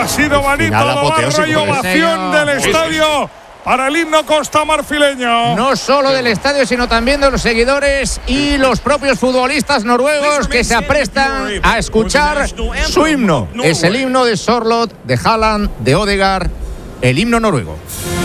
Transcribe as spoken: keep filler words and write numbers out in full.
Ha sido bonito la barra y ovación del estadio para el himno costamarfileño. No solo del estadio, sino también de los seguidores y los propios futbolistas noruegos que se aprestan a escuchar su himno. Es el himno de Sørloth, de Haaland, de Ødegaard, el himno noruego.